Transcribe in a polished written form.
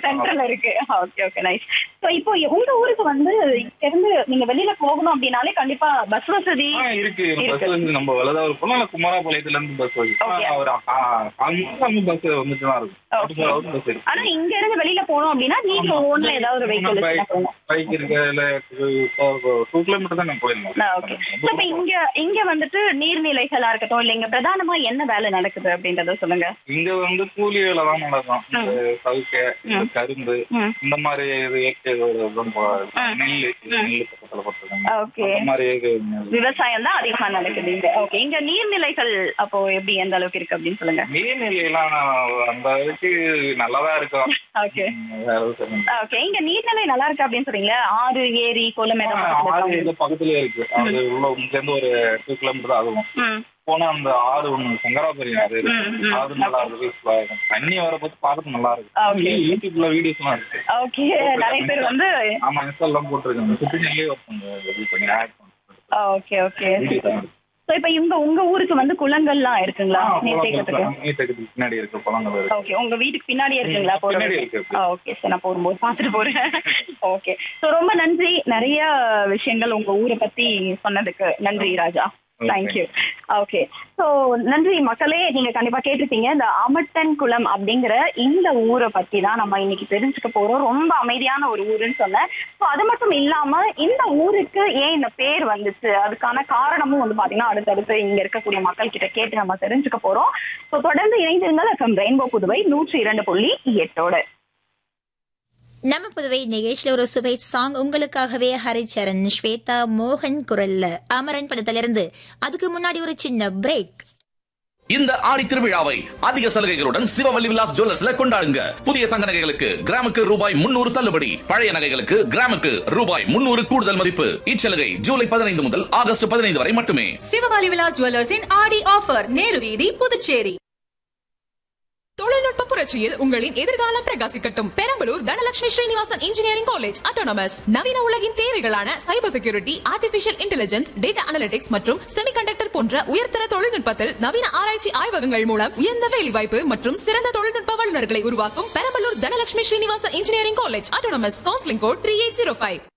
Central இருக்கு. Okay okay nice. So இப்போ உங்க ஊருக்கு வந்து இங்க இருந்து நீங்க வெளியில போகணும் அப்படின்னாலே கண்டிப்பா பஸ் வசதி இருக்கு. பஸ் வந்து நம்ம வலதாவூர் போனா குமாரபாளையத்துல இருந்து பஸ் வருது. ஒரு பஸ் வந்துட்டு தான் இருக்கும். பஸ் இருக்கு. ஆனா இங்க இருந்து வெளியில போனோம் அப்படின்னா நீங்க ஓன்ல ஏதாவது ஒரு வெஹிக்கிள் பைக் இருக்கு. 2 கிலோமீட்டர் தான் நான் போயிருந்தேன். ஓகே. இப்ப இங்க வந்துட்டு நீர்நிலைகளா இருக்கட்டும் இல்ல இங்க பிரதானமா என்ன வேலை நடக்குது அப்படின்றத சொல்லுங்க. இங்க வந்து கூலி வேலை தான் நடக்கும். சவுக்க, கரும்பு இந்த மாதிரி நெல் பக்கத்துல போட்டுருக்காங்க. விவசாயம் தான் அதிகமா நடக்குது இங்க. ஓகே. இங்க நீர்நிலைகள் அப்போ எப்படி எந்த அளவுக்கு இருக்கு அப்படின்னு சொல்லுங்க. நீர்நிலை எல்லாம் அந்த அளவுக்கு நல்லாதான் இருக்கும். Okay okay. இங்க நீர்நிலை நல்லா இருக்கு அப்படின்னு சொல்றீங்களா? ஆறு, ஏரி, குளம் ஆறு பக்கத்துலயே இருக்கு. அது உள்ள இங்க இருந்து ஒரு 2 கிலோமீட்டர் ஆகும். போனா அந்த ஆறு ஒண்ணு சங்கராபுரி ஆறு அது நல்லா இருக்கு. தண்ணி வர பத்தி பாக்குறது நல்லா இருக்கு. யூடியூப்ல வீடியோஸ் எல்லாம் இருக்கு. ஓகே. நிறைய பேர் வந்து ஆமா இன்ஸ்டா எல்லாம் போட்டுருக்காங்க. சுத்தினே ஒருத்தங்க. Okay okay. சோ இப்ப உங்க ஊருக்கு வந்து குளங்கள்லாம் இருக்குங்களா? நீர்த்தேக்கத்துக்கு பின்னாடி இருக்கு குளங்கள் இருக்கு. ஓகே. உங்க வீட்டுக்கு பின்னாடியே இருக்குங்களா? பின்னாடி இருக்கு. ஓகே சார், நான் போகும்போது பாத்துட்டு போறேன். ஓகே. சோ ரொம்ப நன்றி. நிறைய விஷயங்கள் உங்க ஊரை பத்தி சொன்னதுக்கு நன்றி ராஜா. தேங்க்யூ. ஓகே. சோ நன்றி மக்களே. நீங்க கண்டிப்பா கேட்டிருப்பீங்க இந்த அமட்டன் குளம் அப்படிங்கிற இந்த ஊரை பத்தி தான் நம்ம இன்னைக்கு தெரிஞ்சுக்க போறோம். ரொம்ப அமைதியான ஒரு ஊருன்னு சொன்னேன். ஸோ அது மட்டும் இல்லாம இந்த ஊருக்கு ஏன் இந்த பேர் வந்துச்சு அதுக்கான காரணமும் வந்து பாத்தீங்கன்னா அடுத்தடுத்து இங்க இருக்கக்கூடிய மக்கள் கிட்ட கேட்டு நம்ம தெரிஞ்சுக்க போறோம். ஸோ தொடர்ந்து இணைந்திருந்தால் FM ரெயின்போ புதுவை 102.8. நம்ம புதுவை நிகழ்ச்சியில ஒரு சுபைட் சாங் உங்களுக்காகவே ஹரிச்சரன் ஸ்வேதா மோகன் குரல்ல அமரன் படத்திலிருந்து. அதுக்கு முன்னாடி ஒரு சின்ன பிரேக். இந்த ஆடி திருவிழாவை அதிக சலுகைகளுடன் சிவவல்லி விலாஸ் ஜுவல்லர்ஸ்ல கொண்டாடுங்க. புதிய தங்க நகைகளுக்கு கிராமுக்கு ரூபாய் 300 தள்ளுபடி. பழைய நகைகளுக்கு கிராமுக்கு ரூபாய் 300 கூடுதல் மதிப்பு. இச்சலுகை ஜூலை 15 முதல் ஆகஸ்ட் 15 வரை மட்டுமே. சிவவல்லி விலாஸ் ஜுவல்லர்ஸின் ஆடி ஆஃபர், நேரு வீதி, புதுச்சேரி. தொழில்நுட்ப புரட்சியில் உங்களின் எதிர்காலம் பிரகாசிக்கட்டும். Perambalur Dhanalakshmi Srinivasan engineering college autonomous நவீன உலகின் தேவைகளான cyber security, artificial intelligence, data analytics மற்றும் செமிகண்டக்டர் போன்ற உயர்தர தொழில்நுட்பத்தில் நவீன ஆராய்ச்சி ஆய்வகங்கள் மூலம் உயர்ந்த வேலைவாய்ப்பு மற்றும் சிறந்த தொழில்நுட்ப வல்லுநர்களை உருவாக்கும் Perambalur Dhanalakshmi Srinivasan engineering college autonomous. Counselling code 3805.